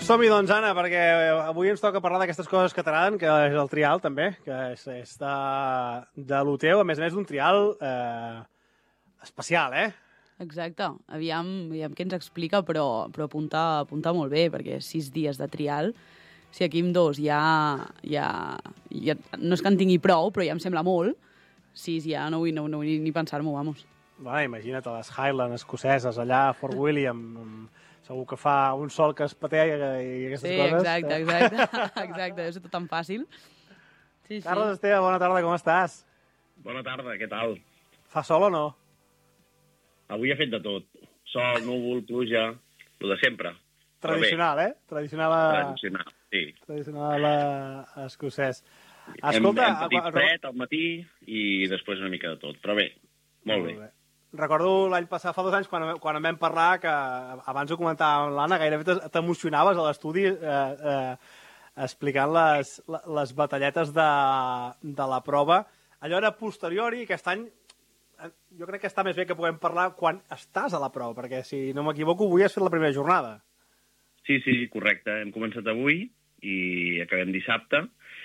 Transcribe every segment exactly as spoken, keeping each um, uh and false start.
som-hi, doncs, Anna, perquè avui ens toca parlar d'aquestes coses que t'agraden, que és el trial, també, que és, és de, de lo teu, a més a més d'un trial eh, especial, eh? Exacte. Aviam, aviam què ens explica, però, però apunta, apunta molt bé, perquè sis dies de trial, si aquí amb dos ja, ja, ja... No és que en tingui prou, però ja em sembla molt. Sis ja no vull, no, no vull ni pensar-m'ho, vamos. Bueno, imagina't les Highlands escoceses allà a Fort William, segur que fa un sol que es patea i aquestes sí, coses. Sí, exacte, exacte, exacte, deu ser tot tan fàcil. Sí, Carles sí. Esteve, bona tarda, com estàs? Bona tarda, què tal? Fa sol o no? Avui ha fet de tot. Sol, núvol, pluja, el de sempre. Tradicional, eh? Tradicional, a... Tradicional, sí. Tradicional a... escocès. Escolta... Hem, hem patit fred al matí i després una mica de tot, però bé, molt, molt bé. bé. Recordo l'any passat, fa dos anys, quan, quan en vam parlar, que abans ho comentava amb l'Anna, gairebé t'emocionaves a l'estudi eh, eh, explicant les, les batalletes de, de la prova. Allò era posteriori, aquest any jo crec que està més bé que puguem parlar quan estàs a la prova, perquè si no m'equivoco avui has fet la primera jornada. Sí, sí, correcte. Hem començat avui i acabem dissabte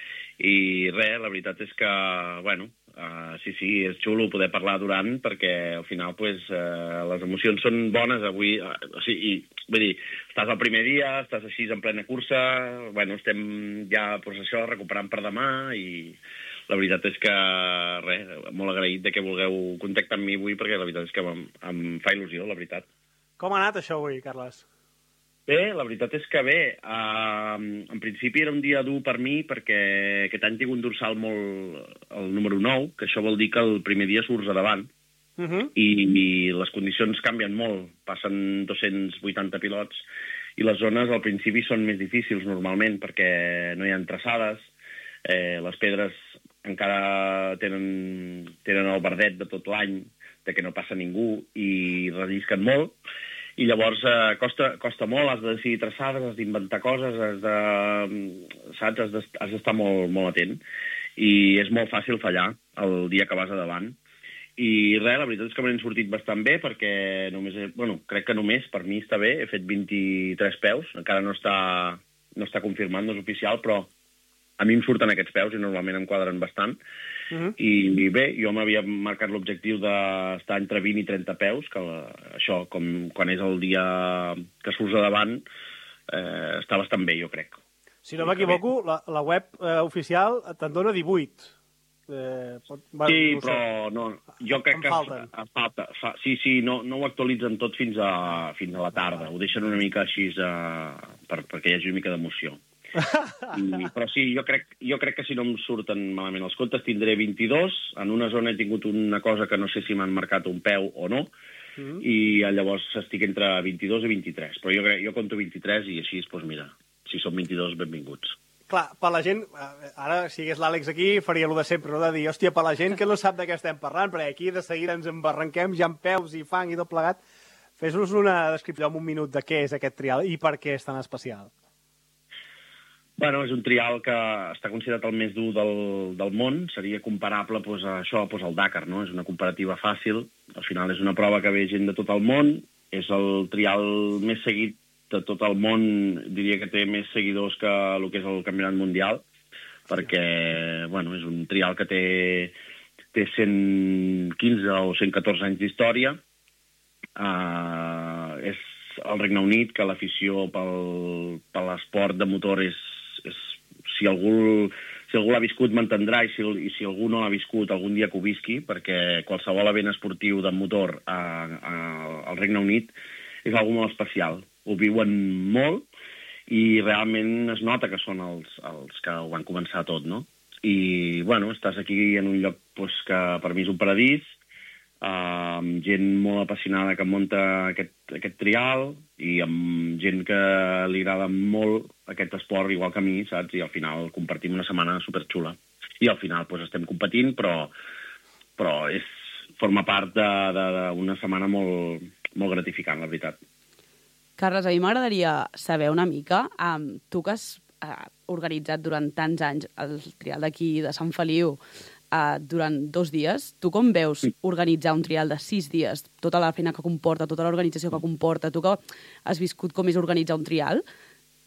i res, la veritat és que, bueno, uh, sí, sí, és xulo poder parlar durant perquè al final, pues, uh, les emocions són bones avui, uh, o sigui, i, vull dir, estàs al primer dia, estàs així en plena cursa, bueno, estem ja, pues, això, recuperant per demà i la veritat és que, res, molt agraït de que vulgueu contactar amb mi avui perquè la veritat és que em, em fa il·lusió, la veritat. Com ha anat això avui, Carles? Bé, la veritat és que bé. Uh, en principi era un dia dur per mi perquè aquest any tinc un dorsal molt... el número nou, que això vol dir que el primer dia surts a davant. Uh -huh. I, i les condicions canvien molt. Passen dos-cents vuitanta pilots i les zones al principi són més difícils normalment perquè no hi ha traçades, eh, les pedres encara tenen, tenen el verdet de tot l'any, de que no passa ningú i rellisquen molt. I llavors eh, costa, costa molt, has de decidir traçades, has d'inventar coses, has de, saps, has d'estar has d'estar molt, molt atent. I és molt fàcil fallar el dia que vas a davant. I res, la veritat és que m'han sortit bastant bé perquè només, he, bueno, crec que només, per mi està bé, he fet vint-i-tres peus, encara no està, no està confirmat, no és oficial, però a mi em surten aquests peus i normalment em quadren bastant. Uh -huh. I, I bé, jo m'havia marcat l'objectiu d'estar entre vint i trenta peus, que això, com quan és el dia que surts a davant, eh, està bastant bé, jo crec. Si no m'equivoco, la, la web eh, oficial te'n dona divuit. Eh, pot, va, sí, no però no, jo crec em que falten. Fa, falta. Fa, sí, sí, no, no ho actualitzen tot fins a, fins a la tarda. Ho deixen una mica així eh, per, perquè hi hagi una mica d'emoció. I, però sí, jo crec, jo crec que si no em surten malament els comptes tindré vint-i-dos. En una zona he tingut una cosa que no sé si m'han marcat un peu o no, mm. i llavors estic entre vint-i-dos i vint-i-tres. Però jo, crec, jo compto vint-i-tres i així, doncs mira, si són vint-i-dos, benvinguts. Clar, per la gent, ara si hagués l'Àlex aquí faria el de sempre, no? De dir, hòstia, per la gent que no sap de què estem parlant, perquè aquí de seguida ens embarranquem ja amb peus i fang i tot plegat. Fes-nos una descripció en un minut de què és aquest trial i per què és tan especial. Bueno, és un trial que està considerat el més dur del, del món. Seria comparable pues, a això pues, al Dakar, no? És una comparativa fàcil. Al final és una prova que ve gent de tot el món. És el trial més seguit de tot el món. Diria que té més seguidors que el que és el Campionat Mundial, perquè bueno, és un trial que té, té cent quinze o cent catorze anys d'història. Uh, és al Regne Unit, que l'afició pel, per l'esport de motor és És, si algú, si algú l'ha viscut m'entendrà i, si, i si algú no l'ha viscut algun dia que ho visqui, perquè qualsevol event esportiu de motor a, a, al Regne Unit és algo molt especial. Ho viuen molt i realment es nota que són els, els que ho van començar tot, no? I, bueno, estàs aquí en un lloc pues, que per mi és un paradís, Uh, amb gent molt apassionada que munta aquest, aquest trial i amb gent que li agrada molt aquest esport, igual que a mi, saps? I al final compartim una setmana superxula. I al final pues, estem competint, però, però és, forma part d'una setmana molt, molt gratificant, la veritat. Carles, a mi m'agradaria saber una mica, um, tu que has uh, organitzat durant tants anys el trial d'aquí de Sant Feliu, Uh, durant dos dies, tu com veus organitzar un trial de sis dies, tota la feina que comporta, tota l'organització que comporta, tu que has viscut com és organitzar un trial,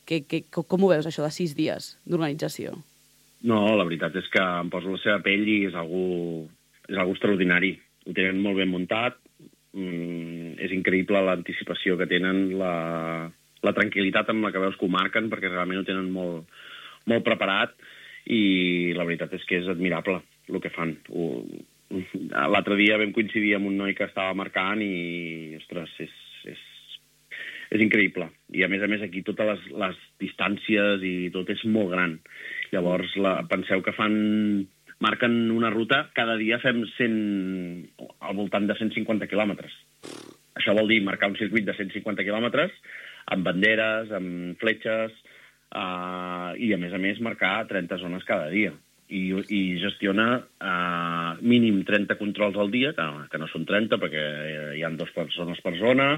Que, que, com ho veus, això de sis dies d'organització? No, la veritat és que em poso la seva pell i és algú, és algú extraordinari. Ho tenen molt ben muntat, mm, és increïble l'anticipació que tenen, la, la tranquil·litat amb la que veus que ho marquen, perquè realment ho tenen molt, molt preparat, i la veritat és que és admirable el que fan. L'altre dia vam coincidir amb un noi que estava marcant i, ostres, és, és, és increïble. I, a més a més, aquí totes les, les distàncies i tot és molt gran. Llavors, la, penseu que fan... marquen una ruta, cada dia fem cent, al voltant de cent cinquanta quilòmetres. Això vol dir marcar un circuit de cent cinquanta quilòmetres amb banderes, amb fletxes, uh, i, a més a més, marcar trenta zones cada dia. I, i gestiona uh, mínim trenta controls al dia, que, que no són trenta, perquè hi ha dues persones per zona,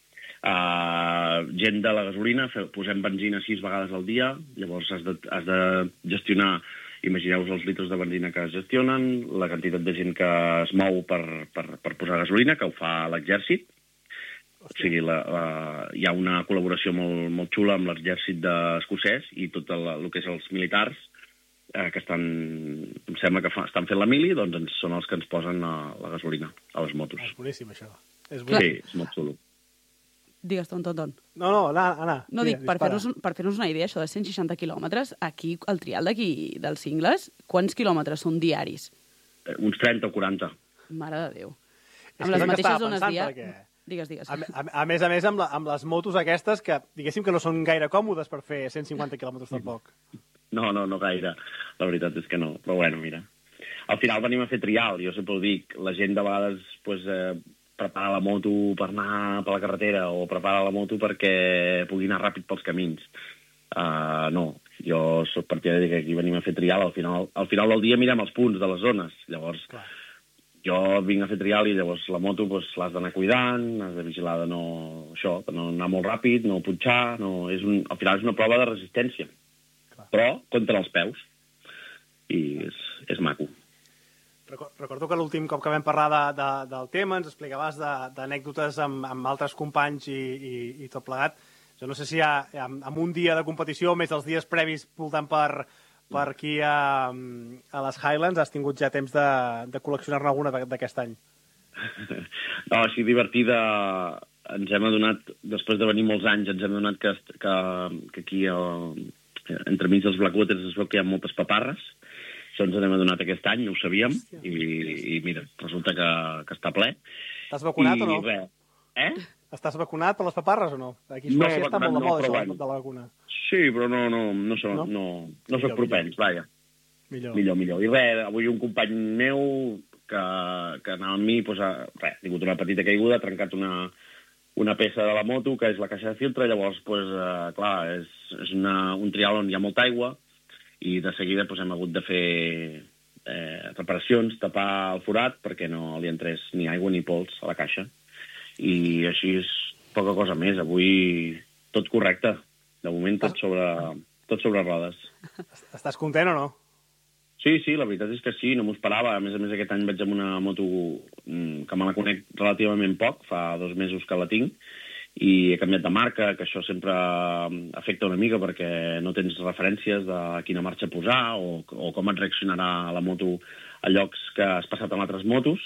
uh, gent de la gasolina, posem benzina sis vegades al dia, llavors has de, has de gestionar, imagineu-vos els litres de benzina que es gestionen, la quantitat de gent que es mou per, per, per posar gasolina, que ho fa l'exèrcit. O sigui, la, la, hi ha una col·laboració molt, molt xula amb l'exèrcit escocès i tot el, el que és els militars, eh, que estan, em sembla que fa, estan fent la mili, doncs ens, són els que ens posen la, la gasolina a les motos. És boníssim, això. És boníssim. Sí, és molt xulo. Digues, Ton, Ton, Ton. No, no, Anna, Anna. No, dic, per fer-nos per fer una idea, això de cent seixanta quilòmetres, aquí, el trial d'aquí, dels Cingles, quants quilòmetres són diaris? Eh, uns trenta o quaranta. Mare de Déu. És amb les mateixes zones dia... Perquè... Digues, digues. A, a, a més a més, amb, la, amb les motos aquestes, que diguéssim que no són gaire còmodes per fer cent cinquanta quilòmetres tampoc. No, no, no gaire. La veritat és que no. Però bueno, mira. Al final venim a fer trial, jo sempre ho dic. La gent de vegades pues, eh, prepara la moto per anar per la carretera o prepara la moto perquè pugui anar ràpid pels camins. Uh, no, jo soc partidari que aquí venim a fer trial. Al final, al final del dia mirem els punts de les zones. Llavors... Clar. Jo vinc a fer trial i llavors la moto pues, l'has d'anar cuidant, has de vigilar de no, això, de no anar molt ràpid, no punxar, no, és un, al final és una prova de resistència, clar. Però contra els peus, i és, és maco. Recordo que l'últim cop que vam parlar de, de, del tema ens explicaves d'anècdotes amb, amb altres companys i, i, i tot plegat. Jo no sé si hi ha, amb un dia de competició, més els dies previs voltant per... per aquí a, a les Highlands, has tingut ja temps de, de col·leccionar-ne alguna d'aquest any? No, així divertida, ens hem adonat, després de venir molts anys, ens hem adonat que, que, que aquí, el, entremig dels Blackwaters, es veu que hi ha moltes paparres. Això ens n'hem adonat aquest any, no ho sabíem, i, i mira, resulta que, que està ple. T'has vacunat I, o no? Res. Eh? Estàs vacunat per les paparres o no? Aquí a Suècia no, està molt de moda, no, això, bueno. de la vacuna. Sí, però no, no, no, soc, no? no, no soc propens, vaja. Millor. Millor, millor. I res, avui un company meu que, que anava amb mi, doncs, res, ha tingut una petita caiguda, ha trencat una, una peça de la moto, que és la caixa de filtre, llavors, doncs, eh, clar, és, és una, un trial on hi ha molta aigua, i de seguida doncs, hem hagut de fer eh, reparacions, tapar el forat, perquè no li entrés ni aigua ni pols a la caixa. I així és poca cosa més. Avui tot correcte. De moment tot sobre, tot sobre rodes. Estàs content o no? Sí, sí, la veritat és que sí, no m'ho esperava. A més a més, aquest any vaig amb una moto que me la conec relativament poc, fa dos mesos que la tinc, i he canviat de marca, que això sempre afecta una mica perquè no tens referències de quina marxa posar o, o com et reaccionarà la moto a llocs que has passat amb altres motos.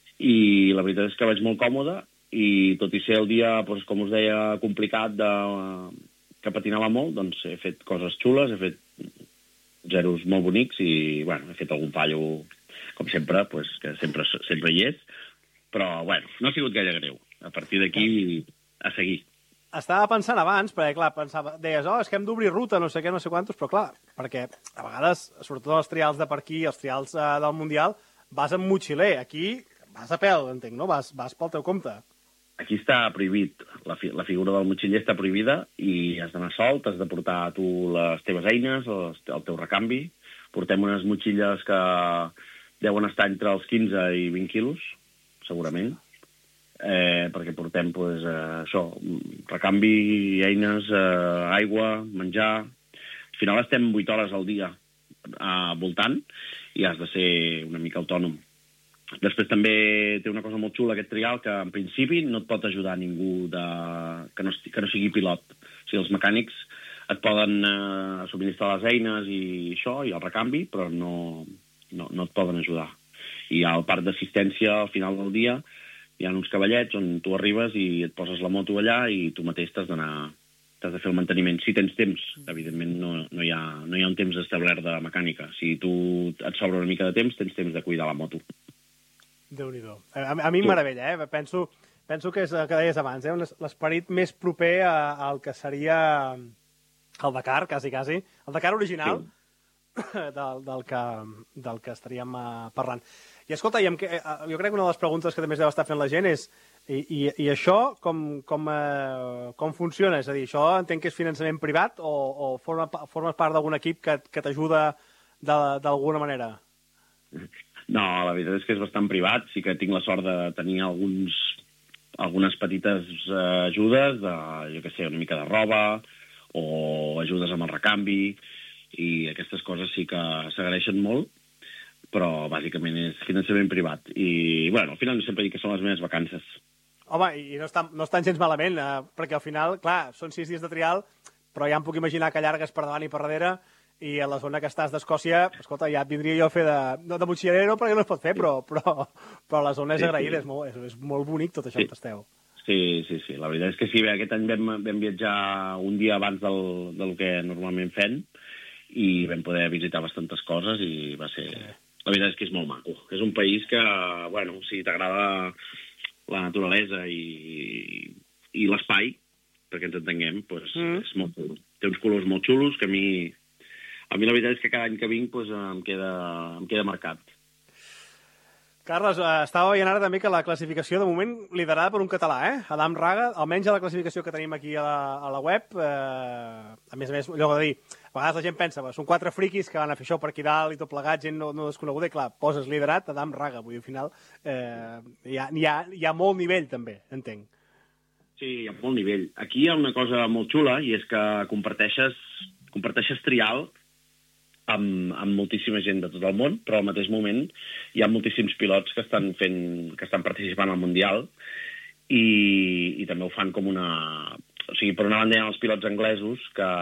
I la veritat és que vaig molt còmode, i tot i ser el dia, doncs, com us deia, complicat, de, que patinava molt, doncs he fet coses xules, he fet zeros molt bonics i, bueno, he fet algun fallo, com sempre, doncs, que sempre, sempre hi és, però, bueno, no ha sigut gaire greu. A partir d'aquí, a seguir. Estava pensant abans, perquè, clar, pensava, deies, oh, és que hem d'obrir ruta, no sé què, no sé quantos, però, clar, perquè a vegades, sobretot els trials de per aquí, els trials eh, del Mundial, vas amb motxiler. Aquí vas a pèl, entenc, no? Vas, vas pel teu compte. Aquí està prohibit, la, fi, la figura del motxiller està prohibida i has d'anar sol, t'has de portar tu les teves eines, el, el teu recanvi. Portem unes motxilles que deuen estar entre els quinze i vint quilos, segurament, eh, perquè portem pues, eh, això, recanvi, eines, eh, aigua, menjar. Al final estem vuit hores al dia eh, voltant i has de ser una mica autònom. Després també té una cosa molt xula, aquest trial, que en principi no et pot ajudar ningú de... que, no, que no sigui pilot. O sigui, els mecànics et poden eh, subministrar les eines i això, i el recanvi, però no, no, no et poden ajudar. I al parc d'assistència, al final del dia, hi ha uns cavallets on tu arribes i et poses la moto allà i tu mateix t'has d'anar, t'has de fer el manteniment. Si tens temps, evidentment no, no, hi ha, no hi ha un temps establert de mecànica. Si tu et sobra una mica de temps, tens temps de cuidar la moto. Déu-n'hi-do. A, a mi m'meravella, eh? Penso, penso que és el que deies abans, eh? L'esperit més proper a, al que seria el Dakar, quasi, quasi. El Dakar original, sí. del, del, que, del que estaríem uh, parlant. I escolta, i amb, uh, jo crec que una de les preguntes que també es deu estar fent la gent és i, i, i això com, com, uh, com funciona? És a dir, això entenc que és finançament privat o, o forma, formes part d'algun equip que, que t'ajuda d'alguna manera? No, la veritat és que és bastant privat. Sí que tinc la sort de tenir alguns, algunes petites uh, ajudes, de, jo què sé, una mica de roba o ajudes amb el recanvi, i aquestes coses sí que s'agraeixen molt, però bàsicament és finançament privat. I, bueno, al final sempre dic que són les meves vacances. Home, i no estan, no estan gens malament, eh, perquè al final, clar, són sis dies de trial, però ja em puc imaginar que llargues per davant i per darrere, i a la zona que estàs d'Escòcia, escolta, ja et vindria jo a fer de... No, de motxiller no, perquè no es pot fer, però, però, però la zona és sí, agraïda, sí. És, molt, és, és molt bonic tot això sí. on esteu. Sí, sí, sí. La veritat és que sí, bé, aquest any vam, vam viatjar un dia abans del, del que normalment fem, i vam poder visitar bastantes coses i va ser... Sí. La veritat és que és molt maco. És un país que, bueno, si t'agrada la naturalesa i, i l'espai, perquè ens entenguem, doncs mm. és molt xulo. Té uns colors molt xulos que a mi... A mi la veritat és que cada any que vinc doncs, em, queda, em queda marcat. Carles, eh, estava veient ara també que la classificació de moment liderada per un català, eh? Adam Raga, almenys a la classificació que tenim aquí a la, a la web, eh, a més a més, allò de dir, a vegades la gent pensa, són quatre friquis que van a fer això per aquí dalt i tot plegat, gent no, no desconeguda, i clar, poses liderat Adam Raga, vull dir, al final eh, hi, ha, hi, ha, hi ha molt nivell també, entenc. Sí, hi ha molt nivell. Aquí hi ha una cosa molt xula i és que comparteixes, comparteixes trial amb, amb moltíssima gent de tot el món, però al mateix moment hi ha moltíssims pilots que estan fent, que estan participant al Mundial i, i també ho fan com una... O sigui, per una banda hi ha els pilots anglesos que